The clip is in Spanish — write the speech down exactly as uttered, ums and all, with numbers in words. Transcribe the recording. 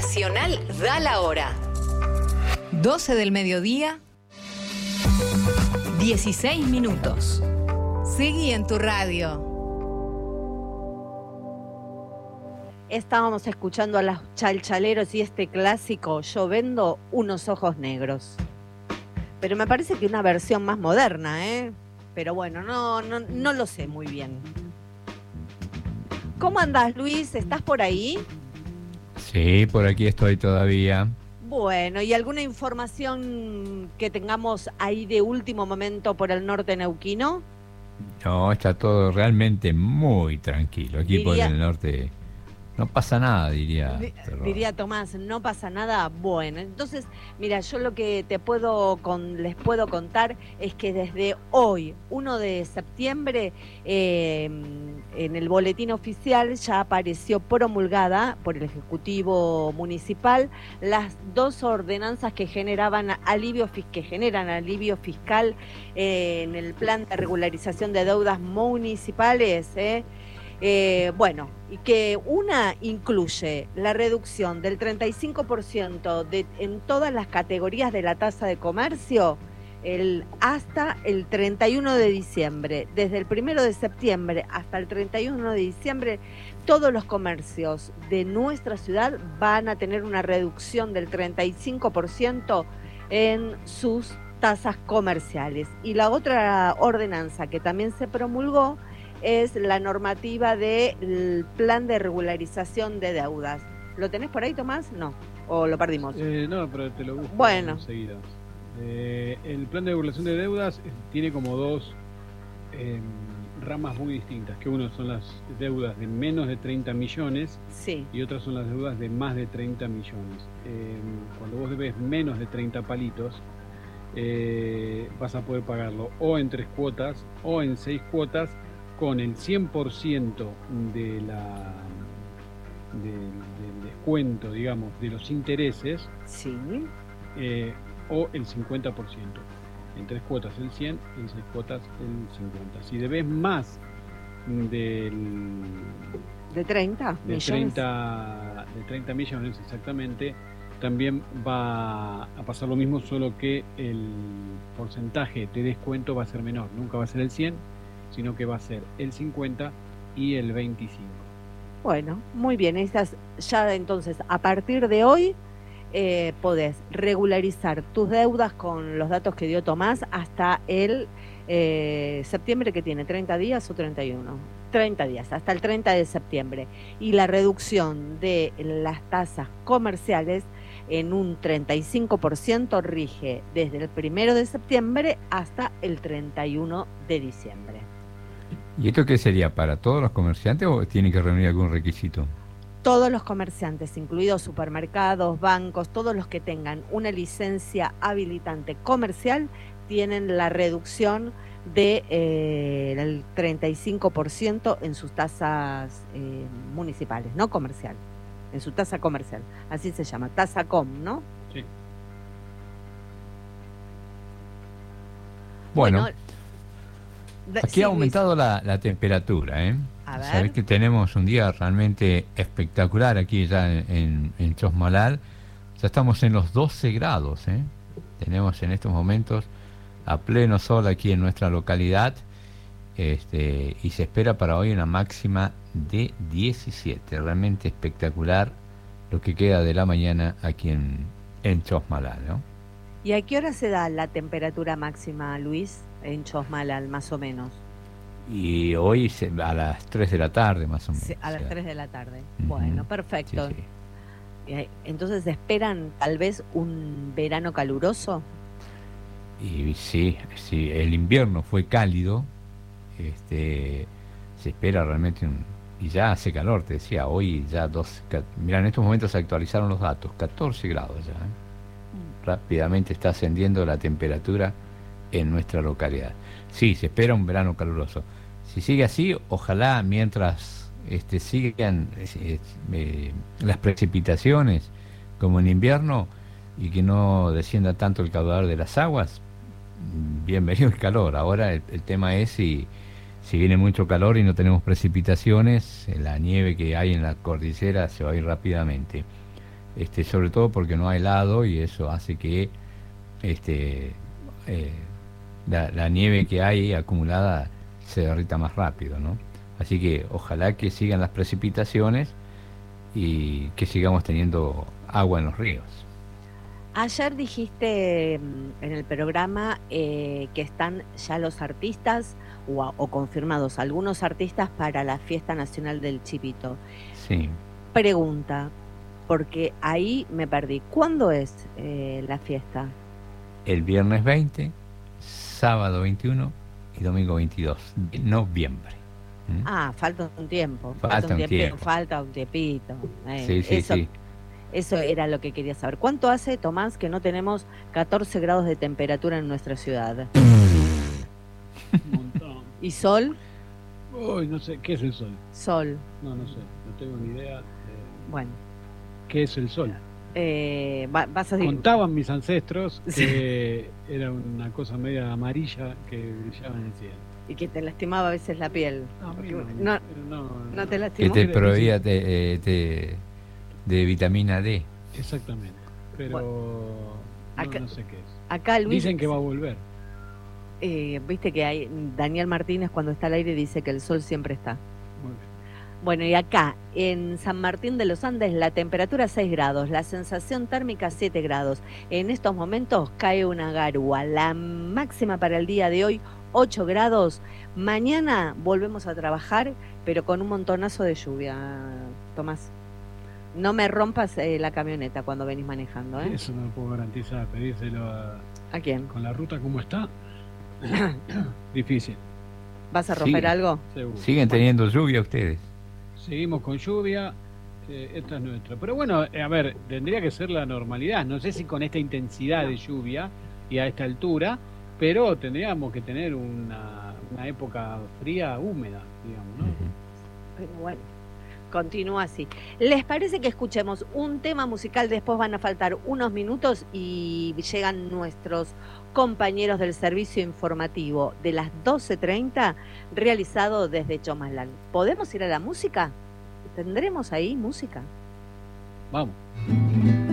Nacional da la hora. doce del mediodía, dieciséis minutos. Seguí en tu radio. Estábamos escuchando a los chalchaleros y este clásico Yo vendo unos ojos negros. Pero me parece que una versión más moderna, ¿eh? Pero bueno, no, no, no lo sé muy bien. ¿Cómo andás, Luis? ¿Estás por ahí? Sí, por aquí estoy todavía. Bueno, ¿y alguna información que tengamos ahí de último momento por el norte neuquino? No, está todo realmente muy tranquilo. Aquí Diría... por el norte no pasa nada, diría. D- diría Tomás, no pasa nada. Bueno, entonces, mira, yo lo que te puedo con, les puedo contar es que desde hoy, primero de septiembre, eh, en el boletín oficial ya apareció promulgada por el Ejecutivo Municipal las dos ordenanzas que generaban alivio que generan alivio fiscal eh, en el plan de regularización de deudas municipales, ¿eh? Eh, bueno, y que una incluye la reducción del treinta y cinco por ciento de, en todas las categorías de la tasa de comercio el, hasta el treinta y uno de diciembre. Desde el primero de septiembre hasta el treinta y uno de diciembre, todos los comercios de nuestra ciudad van a tener una reducción del treinta y cinco por ciento en sus tasas comerciales. Y la otra ordenanza que también se promulgó es la normativa del plan de regularización de deudas. ¿Lo tenés por ahí, Tomás? No, ¿o lo perdimos? Eh, no, pero te lo busco bueno. enseguida. Eh, el plan de regulación de deudas eh, tiene como dos eh, ramas muy distintas, que uno son las deudas de menos de treinta millones sí. y otras son las deudas de más de treinta millones. Eh, cuando vos debes menos de treinta palitos, eh, vas a poder pagarlo o en tres cuotas o en seis cuotas, con el cien por ciento de la, de, del descuento, digamos, de los intereses, sí. eh, o el cincuenta por ciento. En tres cuotas el cien, en seis cuotas el cincuenta. Si debes más del... ¿De treinta de millones? treinta, de treinta millones exactamente, también va a pasar lo mismo, solo que el porcentaje de descuento va a ser menor. Nunca va a ser el cien, sino que va a ser el cincuenta y el veinticinco. Bueno, muy bien. Estas, ya entonces, a partir de hoy, eh, podés regularizar tus deudas con los datos que dio Tomás hasta el eh, septiembre, que tiene treinta días o treinta y uno. treinta días, hasta el treinta de septiembre. Y la reducción de las tasas comerciales en un treinta y cinco por ciento rige desde el primero de septiembre hasta el treinta y uno de diciembre. ¿Y esto qué sería? ¿Para todos los comerciantes o tiene que reunir algún requisito? Todos los comerciantes, incluidos supermercados, bancos, todos los que tengan una licencia habilitante comercial, tienen la reducción del de, eh, treinta y cinco por ciento en sus tasas eh, municipales, no comercial, en su tasa comercial. Así se llama, tasa com, ¿no? Sí. Bueno, bueno aquí sí, ha aumentado la, la temperatura, ¿eh? A ver. Sabés que tenemos un día realmente espectacular aquí ya en, en, en Chosmalal. Ya estamos en los doce grados, ¿eh? Tenemos en estos momentos a pleno sol aquí en nuestra localidad, este, y se espera para hoy una máxima de diecisiete. Realmente espectacular lo que queda de la mañana aquí en, en Chosmalal, ¿no? ¿Y a qué hora se da la temperatura máxima, Luis, en Chosmalal, más o menos? Y hoy se, a las tres de la tarde, más o menos. Sí, a las o sea. tres de la tarde. Uh-huh. Bueno, perfecto. Sí, sí. Entonces, ¿esperan tal vez un verano caluroso? Y sí, sí, el invierno fue cálido, este, se espera realmente un... Y ya hace calor, te decía, hoy ya dos... Mira, en estos momentos se actualizaron los datos, catorce grados ya, ¿eh? Mm. Rápidamente está ascendiendo la temperatura en nuestra localidad. Sí, se espera un verano caluroso. Si sigue así, ojalá mientras este, sigan eh, eh, las precipitaciones como en invierno y que no descienda tanto el caudal de las aguas, bienvenido el calor. Ahora el, el tema es si, si viene mucho calor y no tenemos precipitaciones, la nieve que hay en la cordillera se va a ir rápidamente. este, sobre todo porque no hay helado y eso hace que este, eh, la, la nieve que hay acumulada se derrita más rápido, ¿no? Así que ojalá que sigan las precipitaciones y que sigamos teniendo agua en los ríos. Ayer dijiste mm, en el programa eh, que están ya los artistas o, a- o confirmados algunos artistas para la Fiesta Nacional del Chipito. Sí, Pregunta, porque ahí me perdí. ¿Cuándo es eh, la fiesta? el viernes veinte, sábado veintiuno y domingo veintidós de noviembre. ¿Mm? Ah, falta un tiempo. Falta un tiempi- tiempo. Falta un tiempito. Eh, Sí, sí, eso, sí. eso era lo que quería saber. ¿Cuánto hace, Tomás, que no tenemos catorce grados de temperatura en nuestra ciudad? Un montón. ¿Y sol? Uy, no sé, ¿qué es el sol? Sol. No, no sé, no tengo ni idea de Bueno, qué es el sol. eh, va- vas a decir... Contaban mis ancestros que era una cosa media amarilla que brillaba en el cielo. Y que te lastimaba a veces la piel. No, a mí Porque- no, no, no, no te Que lastimó. te proveía de, de, de vitamina D. Exactamente, pero no, Acá- no sé qué es. Acá Luis, Dicen que va a volver. eh, viste que hay Daniel Martínez cuando está al aire dice que el sol siempre está. Muy bien. Bueno, y acá en San Martín de los Andes la temperatura seis grados, la sensación térmica siete grados. En estos momentos cae una garúa. La máxima para el día de hoy ocho grados. Mañana volvemos a trabajar, pero con un montonazo de lluvia, Tomás. No me rompas eh, la camioneta cuando venís manejando, ¿eh? Eso no lo puedo garantizar, pedírselo a, ¿A quién? con la ruta como está. Difícil, ¿Vas a romper Sí. algo? seguro. ¿Siguen teniendo lluvia ustedes? Seguimos con lluvia, eh, esta es nuestra. Pero bueno, eh, a ver, tendría que ser la normalidad. No sé si con esta intensidad de lluvia y a esta altura, pero tendríamos que tener una, una época fría, húmeda, digamos, ¿no? Ujú. Pero bueno, continúa así. ¿Les parece que escuchemos un tema musical? Después van a faltar unos minutos y llegan nuestros compañeros del servicio informativo de las doce treinta, realizado desde Chomalán. ¿Podemos ir a la música? ¿Tendremos ahí música? Vamos.